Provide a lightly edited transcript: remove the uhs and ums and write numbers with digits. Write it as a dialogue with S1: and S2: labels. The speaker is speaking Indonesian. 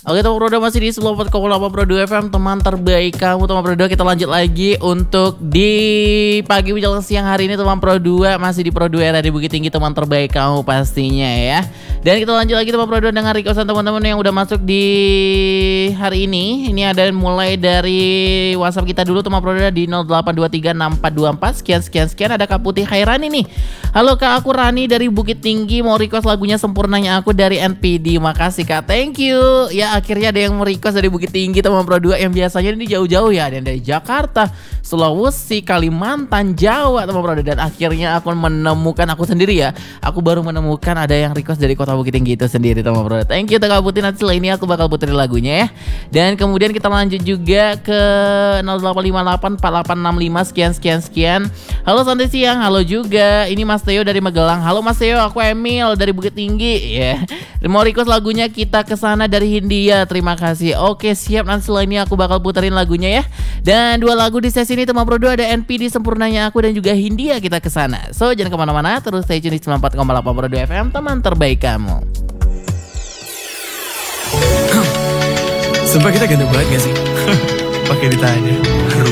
S1: Oke teman Pro 2 masih di 94,8 Pro 2 FM, teman terbaik kamu teman Pro 2. Kita lanjut lagi untuk di pagi menjelang siang hari ini teman Pro 2. Masih di Pro 2 era di Bukit Tinggi, teman terbaik kamu pastinya ya. Dan kita lanjut lagi teman Pro 2 dengan requestan teman-teman yang udah masuk di hari ini. Ini ada mulai dari WhatsApp kita dulu teman Pro 2 di 08236424. Sekian ada Kak Putih Khairani nih. Halo Kak, aku Rani dari Bukit Tinggi, mau request lagunya Sempurnanya Aku dari NPD. Makasih Kak, thank you. Ya akhirnya ada yang merequest dari Bukit Tinggi teman Pro 2, yang biasanya ini jauh-jauh ya, ada yang dari Jakarta, Sulawesi, Kalimantan, Jawa teman Pro 2. Dan akhirnya aku menemukan, aku sendiri ya, aku baru menemukan ada yang request dari kota Bukit Tinggi itu sendiri teman Pro 2. Thank you Kak Putih, nanti setelah ini aku bakal puterin lagunya ya. Dan kemudian kita lanjut juga ke 08584865 sekian. Halo santai siang, halo juga. Ini Mas Theo dari Magelang. Halo Mas Theo, aku Emil dari Bukit Tinggi ya. Mau request lagunya Kita Kesana dari Hindia. Terima kasih. Oke siap, nanti setelah ini aku bakal puterin lagunya ya. Dan dua lagu di sesi ini teman Pro 2, ada NPD Sempurnanya Aku dan juga Hindia Kita Kesana. So jangan kemana-mana, terus stay tune di 94,8 Pro 2 FM, teman terbaik kamu.
S2: Sumpah kita ganteng banget gak sih? Pakai ditanya.